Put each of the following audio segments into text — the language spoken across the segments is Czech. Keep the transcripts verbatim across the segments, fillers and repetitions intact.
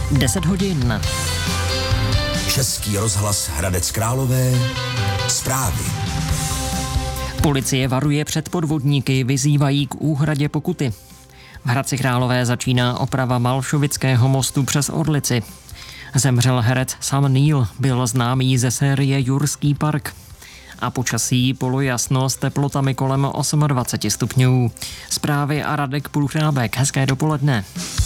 deset hodin. Český rozhlas Hradec Králové. Zprávy. Policie varuje před podvodníky, vyzývají k úhradě pokuty. V Hradci Králové začíná oprava Malšovického mostu přes Orlici. Zemřel herec Sam Neill, byl známý ze série Jurský park. A počasí polojasno s teplotami kolem dvacet osm stupňů. Zprávy a Radek Půlchrábek. Hezké dopoledne.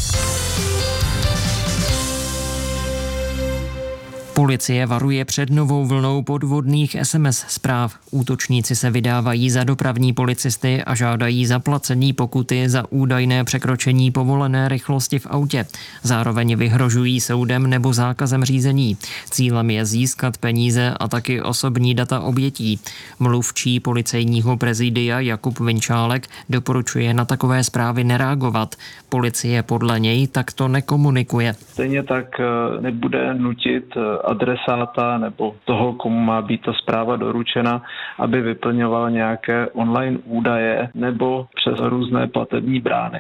Policie varuje před novou vlnou podvodných es em es zpráv. Útočníci se vydávají za dopravní policisty a žádají zaplacení pokuty za údajné překročení povolené rychlosti v autě. Zároveň vyhrožují soudem nebo zákazem řízení. Cílem je získat peníze a taky osobní data obětí. Mluvčí policejního prezidia Jakub Vinčálek doporučuje na takové zprávy nereagovat. Policie podle něj takto nekomunikuje. Stejně tak nebude nutit adresáta nebo toho, komu má být ta zpráva doručena, aby vyplňoval nějaké online údaje nebo přes různé platební brány.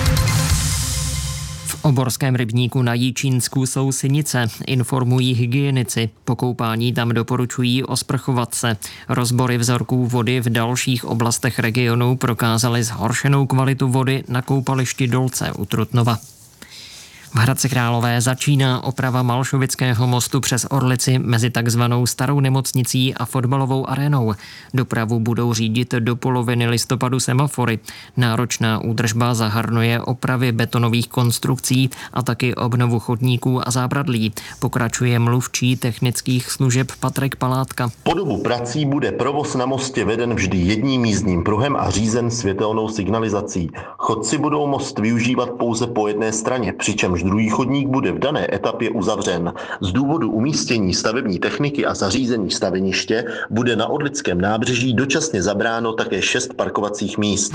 V Oborském rybníku na Jičínsku jsou sinice, informují hygienici. Po koupání tam doporučují osprchovat se. Rozbory vzorků vody v dalších oblastech regionu prokázaly zhoršenou kvalitu vody na koupališti Dolce u Trutnova. V Hradci Králové začíná oprava Malšovického mostu přes Orlici mezi takzvanou starou nemocnicí a fotbalovou arénou. Dopravu budou řídit do poloviny listopadu semafory. Náročná údržba zahrnuje opravy betonových konstrukcí a taky obnovu chodníků a zábradlí. Pokračuje mluvčí technických služeb Patrik Palátka. Po dobu prací bude provoz na mostě veden vždy jedním jízdním pruhem a řízen světelnou signalizací. Chodci budou most využívat pouze po jedné straně, přičemž druhý chodník bude v dané etapě uzavřen. Z důvodu umístění stavební techniky a zařízení staveniště bude na Orlickém nábřeží dočasně zabráno také šest parkovacích míst.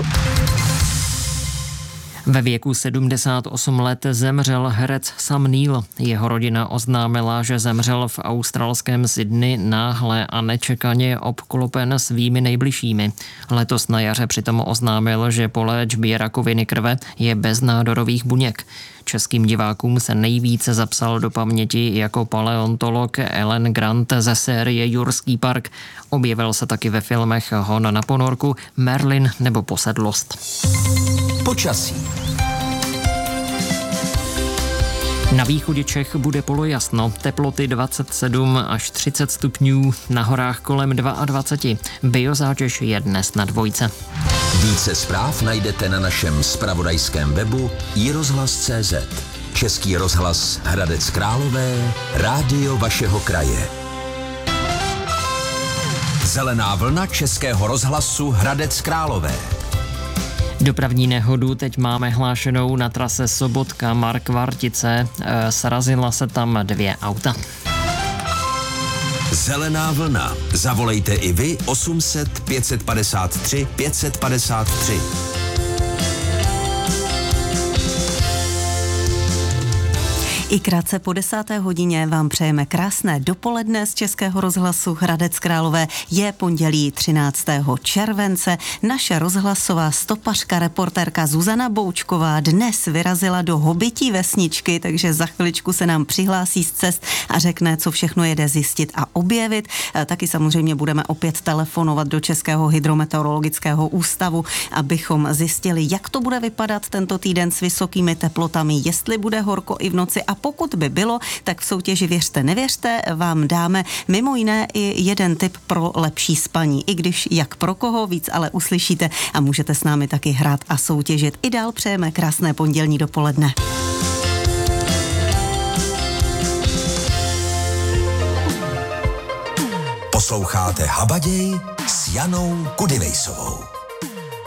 Ve věku sedmdesát osm let zemřel herec Sam Neill. Jeho rodina oznámila, že zemřel v australském Sydney náhle a nečekaně obklopen svými nejbližšími. Letos na jaře přitom oznámil, že po léčbě rakoviny krve je bez nádorových buněk. Českým divákům se nejvíce zapsal do paměti jako paleontolog Alan Grant ze série Jurský park. Objevil se taky ve filmech Hon na ponorku, Merlin nebo Posedlost. Počasí. Na východě Čech bude polojasno, teploty dvacet sedm až třicet stupňů, na horách kolem dvacet dva. Biozátěž je dnes na dvojce. Více zpráv najdete na našem zpravodajském webu i rozhlas tečka cé zet. Český rozhlas Hradec Králové, rádio vašeho kraje. Zelená vlna Českého rozhlasu Hradec Králové. Dopravní nehodu teď máme hlášenou na trase Sobotka Markvartice. E, srazila se tam dvě auta. Zelená vlna. Zavolejte i vy osm set pět padesát tři pět padesát tři. I krátce po desáté hodině vám přejeme krásné dopoledne z Českého rozhlasu Hradec Králové. Je pondělí třináctého července. Naše rozhlasová stopařka, reportérka Zuzana Boučková dnes vyrazila do hobití vesničky, takže za chviličku se nám přihlásí z cest a řekne, co všechno jede zjistit a objevit. Taky samozřejmě budeme opět telefonovat do Českého hydrometeorologického ústavu, abychom zjistili, jak to bude vypadat tento týden s vysokými teplotami, jestli bude horko i v noci a pokud by bylo, tak v soutěži Věřte, nevěřte vám dáme mimo jiné i jeden tip pro lepší spaní. I když jak pro koho, víc ale uslyšíte a můžete s námi taky hrát a soutěžit. I dál přejeme krásné pondělní dopoledne. Posloucháte Habaděj s Janou Kudivejsovou.